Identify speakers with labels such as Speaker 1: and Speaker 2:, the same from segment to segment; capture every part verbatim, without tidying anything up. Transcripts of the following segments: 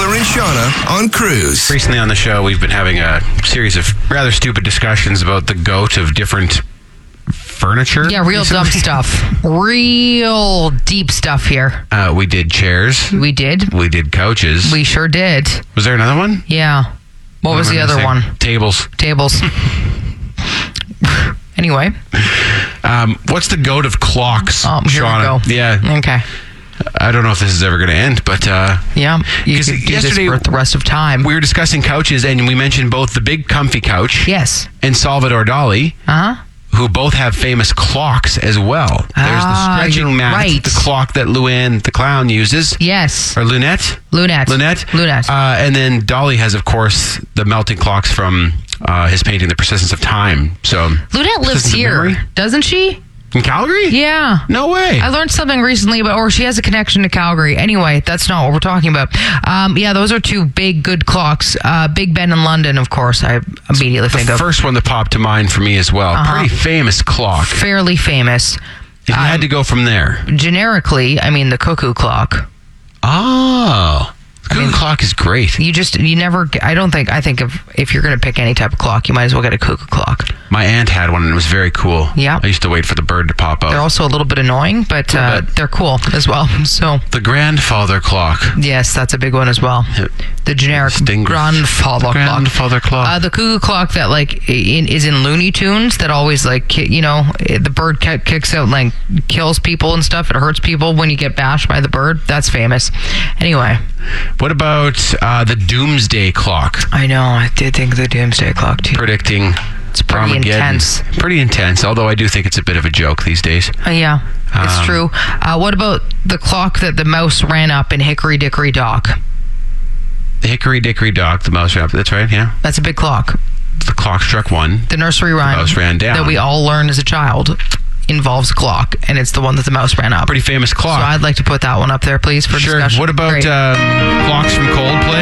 Speaker 1: Taylor and Shauna on Cruise.
Speaker 2: Recently on the show, we've been having a series of rather stupid discussions about the goat of different furniture.
Speaker 3: Yeah, real dumb stuff. Real deep stuff here.
Speaker 2: Uh, we did chairs.
Speaker 3: We did.
Speaker 2: We did couches.
Speaker 3: We sure did.
Speaker 2: Was there another one?
Speaker 3: Yeah. What, what was the other one?
Speaker 2: Tables.
Speaker 3: Tables. Anyway.
Speaker 2: Um, what's the goat of clocks,
Speaker 3: Oh, here
Speaker 2: Shauna?
Speaker 3: we go.
Speaker 2: Yeah.
Speaker 3: Okay.
Speaker 2: I don't know if this is ever going to end, but... Uh,
Speaker 3: yeah. You could do
Speaker 2: yesterday,
Speaker 3: this for the rest of time.
Speaker 2: We were discussing couches, and we mentioned both the big comfy couch
Speaker 3: Yes.
Speaker 2: and Salvador Dali,
Speaker 3: Uh-huh.
Speaker 2: who both have famous clocks as well. There's
Speaker 3: Ah,
Speaker 2: the stretching
Speaker 3: you're
Speaker 2: mat,
Speaker 3: right.
Speaker 2: the clock that Luann the clown uses.
Speaker 3: Yes.
Speaker 2: Or Lunette?
Speaker 3: Lunette.
Speaker 2: Lunette?
Speaker 3: Lunette.
Speaker 2: Uh, and then Dolly has, of course, the melting clocks from uh, his painting, The Persistence of Time. So
Speaker 3: Lunette lives
Speaker 2: Persistence of
Speaker 3: here,
Speaker 2: Memory?
Speaker 3: doesn't she?
Speaker 2: In Calgary?
Speaker 3: Yeah.
Speaker 2: No way.
Speaker 3: I learned something recently about, or she has a connection to Calgary. Anyway, that's not what we're talking about. Um, yeah, those are two big, good clocks. Uh, Big Ben in London, of course, I immediately think
Speaker 2: the
Speaker 3: of.
Speaker 2: first one that popped to mind for me as well.
Speaker 3: Uh-huh.
Speaker 2: Pretty famous clock.
Speaker 3: Fairly famous.
Speaker 2: If you
Speaker 3: Um,
Speaker 2: had to go from there.
Speaker 3: Generically, I mean, the cuckoo clock.
Speaker 2: Oh. The cuckoo
Speaker 3: mean-
Speaker 2: clock is great.
Speaker 3: You just, you never, I don't think, I think if, if you're going to pick any type of clock, you might as well get a cuckoo clock.
Speaker 2: My aunt had one and it was very cool.
Speaker 3: Yeah.
Speaker 2: I used to wait for the bird to pop out.
Speaker 3: They're also a little bit annoying, but
Speaker 2: A
Speaker 3: uh,
Speaker 2: little bit.
Speaker 3: they're cool as well. So,
Speaker 2: The grandfather clock.
Speaker 3: yes, that's a big one as well.
Speaker 2: Yep.
Speaker 3: The generic
Speaker 2: Distinguished
Speaker 3: grandfather clock.
Speaker 2: Grandfather clock.
Speaker 3: Uh, the cuckoo clock that like in, is in Looney Tunes that always like ki- you know the bird ki- kicks out and like kills people and stuff. It hurts people when you get bashed by the bird. That's famous. Anyway,
Speaker 2: What about uh, the doomsday clock?
Speaker 3: I know I did think of the doomsday clock too.
Speaker 2: Predicting
Speaker 3: It's pretty
Speaker 2: Armageddon.
Speaker 3: intense.
Speaker 2: Pretty intense, although I do think it's a bit of a joke these days.
Speaker 3: Uh, yeah, it's
Speaker 2: Um,
Speaker 3: true. Uh, what about the clock that the mouse ran up in Hickory Dickory Dock?
Speaker 2: The Hickory Dickory Dock, the mouse ran up. That's right, yeah.
Speaker 3: That's a big clock.
Speaker 2: The clock struck one.
Speaker 3: The nursery rhyme
Speaker 2: mouse ran down.
Speaker 3: that we all learned as a child involves a clock, and it's the one that the mouse ran up.
Speaker 2: Pretty famous
Speaker 3: So
Speaker 2: clock.
Speaker 3: I'd like to put that one up there, please, for
Speaker 2: Sure.
Speaker 3: discussion.
Speaker 2: What about
Speaker 3: Great.
Speaker 2: um, clocks from Coldplay?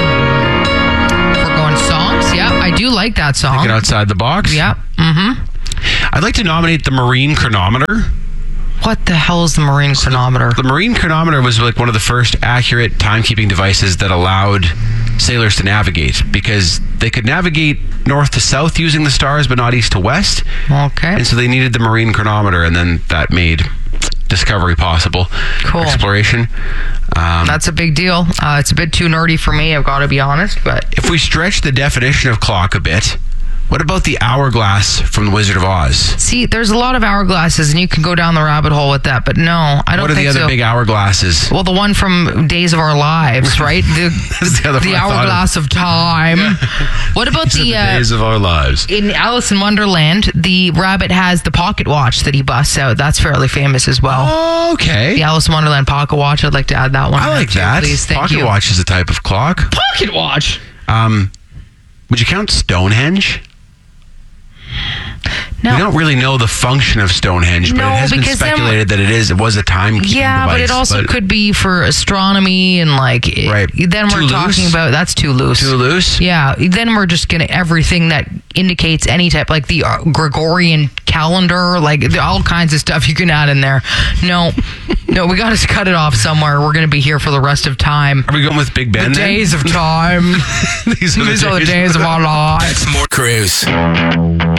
Speaker 3: If we're going songs? Yeah, I do like that song.
Speaker 2: Get outside the box?
Speaker 3: Yeah. Mm-hmm.
Speaker 2: I'd like to nominate the Marine Chronometer.
Speaker 3: What the hell is the marine chronometer?
Speaker 2: The Marine Chronometer was like one of the first accurate timekeeping devices that allowed sailors to navigate, because they could navigate north to south using the stars, but not east to west.
Speaker 3: Okay.
Speaker 2: And so they needed the Marine Chronometer, and then that made discovery possible.
Speaker 3: Cool.
Speaker 2: Exploration. Um,
Speaker 3: That's a big deal. Uh, it's a bit too nerdy for me, I've got to be honest, but
Speaker 2: if we stretch the definition of clock a bit, what about the hourglass from The Wizard of Oz?
Speaker 3: see, there's a lot of hourglasses, and you can go down the rabbit hole with that, but no, I don't
Speaker 2: What are
Speaker 3: think
Speaker 2: the other
Speaker 3: so.
Speaker 2: big hourglasses?
Speaker 3: Well, the one from Days of Our Lives, right? The,
Speaker 2: That's the other
Speaker 3: the
Speaker 2: one I thought of.
Speaker 3: hourglass of time. What about the, uh,
Speaker 2: of our lives.
Speaker 3: in Alice in Wonderland, the rabbit has the pocket watch that he busts out. That's fairly famous as well.
Speaker 2: Oh, okay.
Speaker 3: The Alice in Wonderland pocket watch. I'd like to add that one.
Speaker 2: I
Speaker 3: in
Speaker 2: like
Speaker 3: there too,
Speaker 2: that.
Speaker 3: Please, thank
Speaker 2: Pocket
Speaker 3: you.
Speaker 2: watch is a type of clock.
Speaker 3: Pocket watch.
Speaker 2: Um, would you count Stonehenge?
Speaker 3: No.
Speaker 2: We don't really know the function of Stonehenge, but
Speaker 3: No,
Speaker 2: it has been
Speaker 3: because then-
Speaker 2: speculated that it is. It was a timekeeping
Speaker 3: Yeah,
Speaker 2: device.
Speaker 3: but it also
Speaker 2: but
Speaker 3: could be for astronomy and like. it-
Speaker 2: Right.
Speaker 3: Then
Speaker 2: Too
Speaker 3: we're
Speaker 2: loose?
Speaker 3: talking about that's too loose.
Speaker 2: too loose.
Speaker 3: Yeah. Then we're just gonna everything that indicates any type, like the uh, Gregorian calendar, like the- all kinds of stuff you can add in there. No, no, we got to cut it off somewhere. We're gonna be here for the rest of time.
Speaker 2: Are we going with Big Ben?
Speaker 3: The
Speaker 2: then?
Speaker 3: days of time.
Speaker 2: These are the
Speaker 3: These are the
Speaker 2: days.
Speaker 3: days of our lives.
Speaker 1: More Cruise.